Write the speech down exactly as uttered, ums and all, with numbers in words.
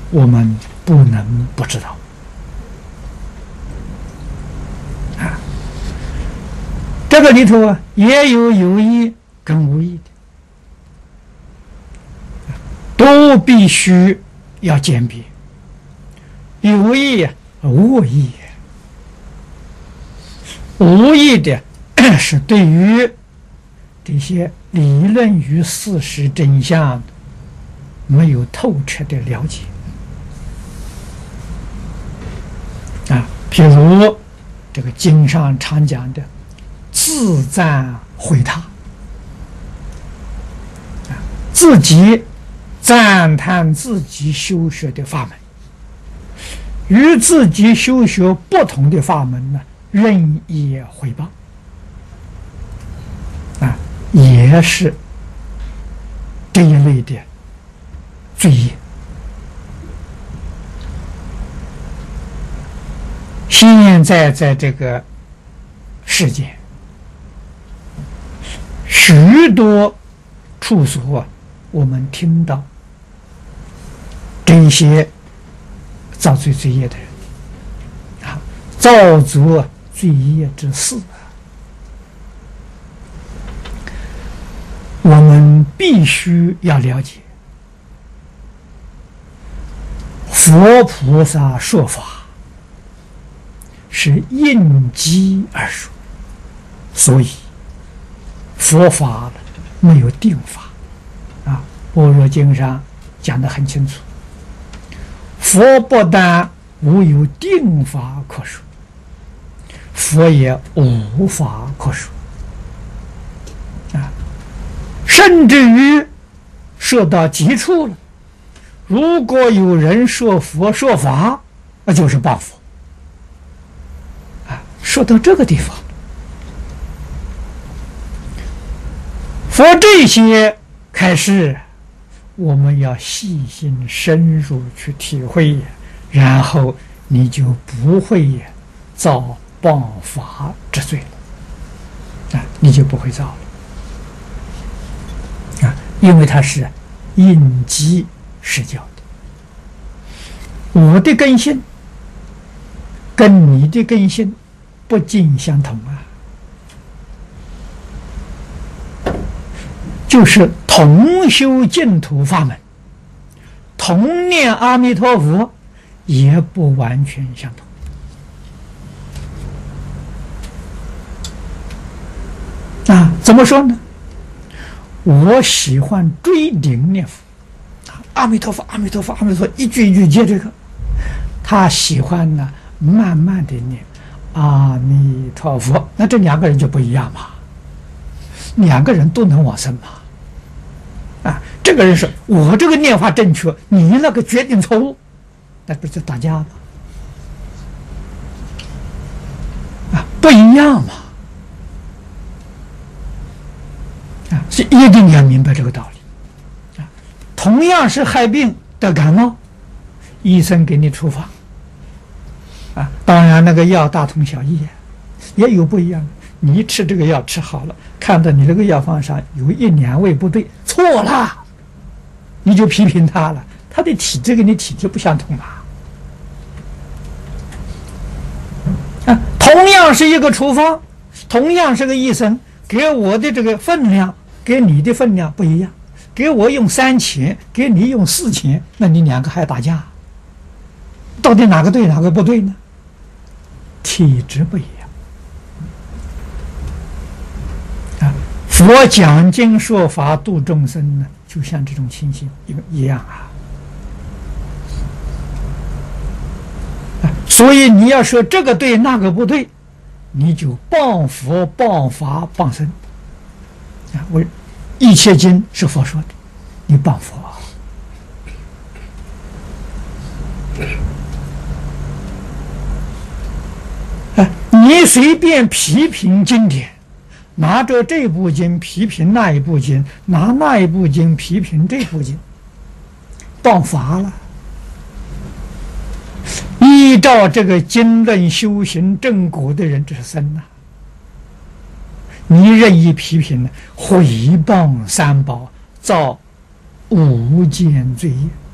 我们不能不知道啊。这个里头啊，也有有意跟无意的，都必须要鉴别。有意恶意，无意的是对于这些理论与事实真相没有透彻的了解啊。譬如这个经上常讲的自赞毁他啊，自己赞叹自己修学的法门，与自己修学不同的法门呢，任意毁谤啊，也是这一类的罪业。现在在这个世界，许多处所啊，我们听到这些造罪罪业的人啊，造作罪业之事，我们必须要了解，佛菩萨说法是应机而说，所以佛法没有定法啊。般若经上讲得很清楚，佛不但无有定法可说，佛也无法可说啊。甚至于说到极处了，如果有人说佛说法，那就是谤佛啊。说到这个地方，佛这些开示，我们要细心深入去体会，然后你就不会造谤法之罪了啊，你就不会造了啊，因为它是应机施教的。我的根性跟你的根性不尽相同啊，就是同修净土法门，同念阿弥陀佛，也不完全相同啊。怎么说呢？我喜欢追顶念佛，阿弥陀佛，阿弥陀佛，阿弥陀佛，一句一句接这个。他喜欢呢，慢慢的念阿弥陀佛。那这两个人就不一样嘛，两个人都能往生嘛。啊，这个人说我这个念法正确，你那个决定错误，那不是打架吗？啊，不一样嘛。啊，是一定要明白这个道理。啊，同样是害病得感冒，医生给你处方，啊，当然那个药大同小异，也有不一样的。你吃这个药吃好了，看到你这个药方上有一两味不对，错了，你就批评他了，他的体质跟你体质不相同嘛。啊，同样是一个处方，同样是个医生，给我的这个分量跟你的分量不一样，给我用三钱，给你用四钱，那你两个还打架，到底哪个对哪个不对呢？体质不一样。佛讲经说法度众生呢，就像这种情形一样啊。所以你要说这个对那个不对，你就谤佛谤法谤僧啊！我一切经是佛说的，你谤佛啊！你随便批评经典，拿着这部经批评那一部经，拿那一部经批评这部经，谤法了。依照这个经论修行正果的人，这是僧呐。你任意批评呢，毁谤三宝，造无间罪业。